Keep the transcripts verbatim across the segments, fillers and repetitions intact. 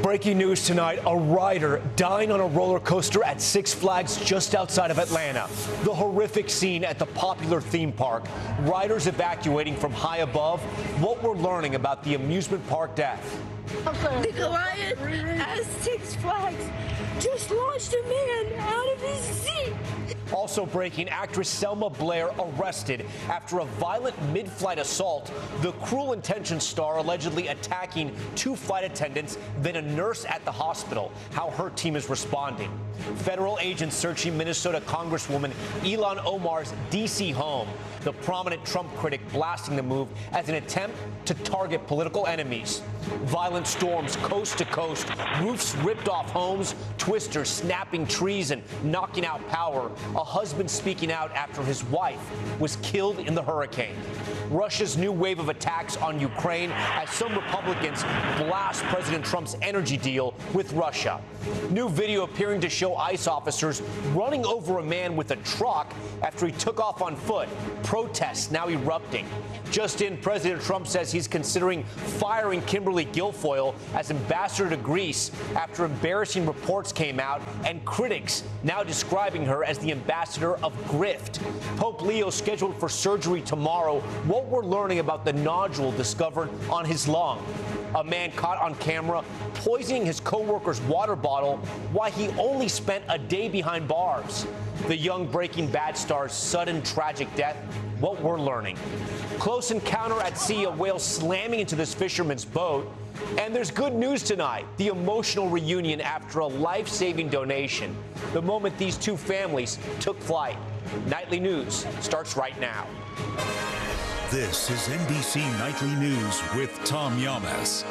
Breaking news tonight, a rider dying on a roller coaster at Six Flags just outside of Atlanta. The horrific scene at the popular theme park. Riders evacuating from high above. What we're learning about the amusement park death. The Goliath at Six Flags just launched a man out of his seat. Also breaking, actress Selma Blair arrested after a violent mid-flight assault. The Cruel Intentions star allegedly attacking two flight attendants, then a nurse at the hospital. How her team is responding. Federal agents searching Minnesota Congresswoman Ilhan Omar's D C home. The prominent Trump critic blasting the move as an attempt to target political enemies. Violent storms coast to coast, roofs ripped off homes, twisters snapping trees and knocking out power. A husband speaking out after his wife was killed in the hurricane. Russia's new wave of attacks on Ukraine as some Republicans blast President Trump's energy deal with Russia. New video appearing to show ICE officers running over a man with a truck after he took off on foot. Protests now erupting. Just in, President Trump says he's considering firing Kimberly Guilfoyle as ambassador to Greece after embarrassing reports came out and critics now describing her as the ambassador of grift. Pope Leo scheduled for surgery tomorrow. What we're learning about the nodule discovered on his lung. A man caught on camera poisoning his co-worker's water bottle while he only spent a day behind bars. The young Breaking Bad star's sudden tragic death. What we're learning. Close encounter at sea, a whale slamming into this fisherman's boat. And there's good news tonight. The emotional reunion after a life-saving donation. The moment these two families took flight. Nightly News starts right now. This is N B C Nightly News with Tom Llamas.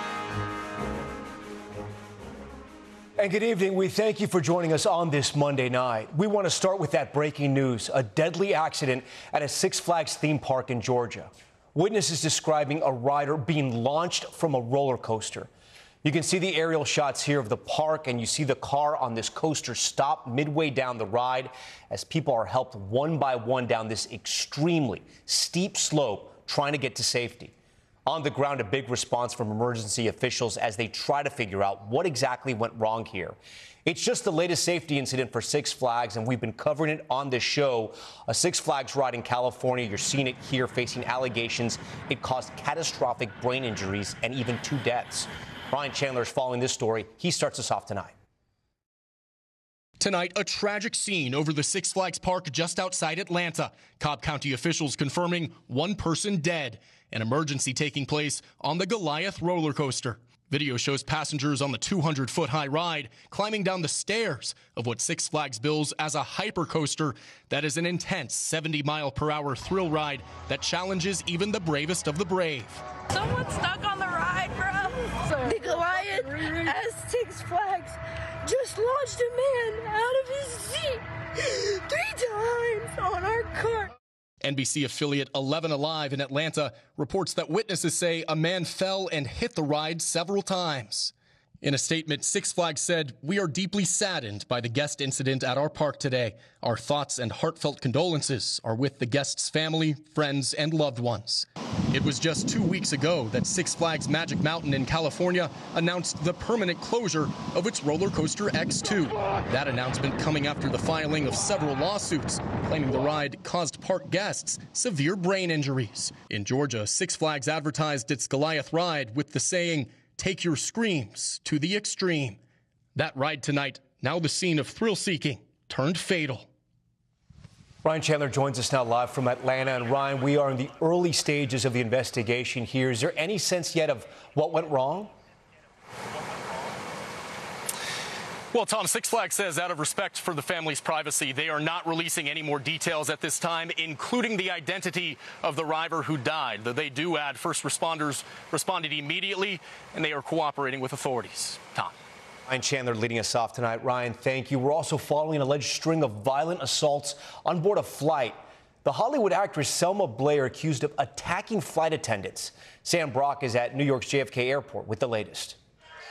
And good evening. We thank you for joining us on this Monday night. We want to start with that breaking news, a deadly accident at a Six Flags theme park in Georgia. Witnesses describing a rider being launched from a roller coaster. You can see the aerial shots here of the park, and you see the car on this coaster stop midway down the ride as people are helped one by one down this extremely steep slope trying to get to safety. On the ground, a big response from emergency officials as they try to figure out what exactly went wrong here. It's just the latest safety incident for Six Flags, and we've been covering it on this show. A Six Flags ride in California, you're seeing it here, facing allegations it caused catastrophic brain injuries and even two deaths. Brian Chandler is following this story. He starts us off tonight. Tonight, a tragic scene over the Six Flags park just outside Atlanta. Cobb County officials confirming one person dead. An emergency taking place on the Goliath roller coaster. Video shows passengers on the two hundred foot high ride climbing down the stairs of what Six Flags bills as a hypercoaster that is an intense seventy mile per hour thrill ride that challenges even the bravest of the brave. Someone's stuck on the ride, bro. The Goliath at Six Flags just launched a man out of his seat three times on our cart. N B C affiliate eleven Alive in Atlanta reports that witnesses say a man fell and hit the ride several times. In a statement, Six Flags said, "We are deeply saddened by the guest incident at our park today. Our thoughts and heartfelt condolences are with the guest's family, friends, and loved ones." It was just two weeks ago that Six Flags Magic Mountain in California announced the permanent closure of its roller coaster X two. That announcement coming after the filing of several lawsuits claiming the ride caused park guests severe brain injuries. In Georgia, Six Flags advertised its Goliath ride with the saying, "Take your screams to the extreme." That ride tonight, now the scene of thrill-seeking, turned fatal. Ryan Chandler joins us now live from Atlanta. And Ryan, we are in the early stages of the investigation here. Is there any sense yet of what went wrong? Well, Tom, Six Flags says out of respect for the family's privacy, they are not releasing any more details at this time, including the identity of the rider who died. Though they do add first responders responded immediately, and they are cooperating with authorities. Tom. Ryan Chandler leading us off tonight. Ryan, thank you. We're also following an alleged string of violent assaults on board a flight. The Hollywood actress Selma Blair accused of attacking flight attendants. Sam Brock is at New York's J F K Airport with the latest.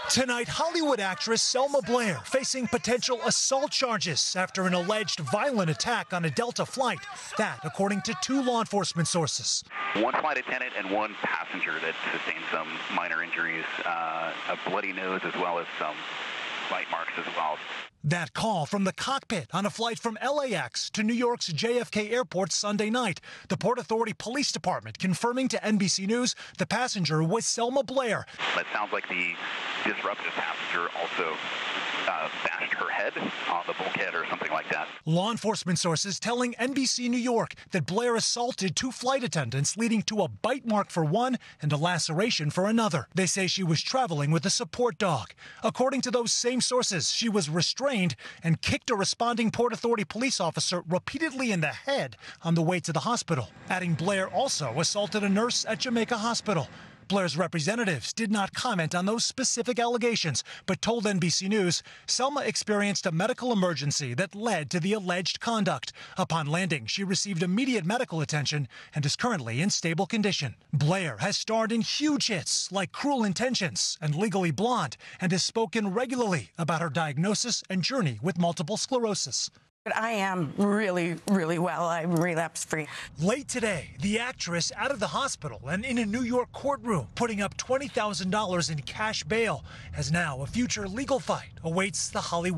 Tonight, Hollywood actress Selma Blair facing potential assault charges after an alleged violent attack on a Delta flight. That, according to two law enforcement sources. One flight attendant and one passenger that sustained some minor injuries, uh, a bloody nose as well as some bite marks as well. That call from the cockpit on a flight from L A X to New York's J F K Airport Sunday night. The Port Authority Police Department confirming to N B C News the passenger was Selma Blair. It sounds like the disruptive passenger also uh, bashed her head on the bulkhead or something like that. Law enforcement sources telling N B C New York that Blair assaulted two flight attendants, leading to a bite mark for one and a laceration for another. They say she was traveling with a support dog. According to those same sources, she was restrained and kicked a responding Port Authority police officer repeatedly in the head on the way to the hospital. Adding Blair also assaulted a nurse at Jamaica Hospital. Blair's representatives did not comment on those specific allegations, but told N B C News Selma experienced a medical emergency that led to the alleged conduct. Upon landing, she received immediate medical attention and is currently in stable condition. Blair has starred in huge hits like Cruel Intentions and Legally Blonde and has spoken regularly about her diagnosis and journey with multiple sclerosis. I am really, really well. I'm relapse-free. Late today, the actress out of the hospital and in a New York courtroom, putting up twenty thousand dollars in cash bail, as now a future legal fight awaits the Hollywood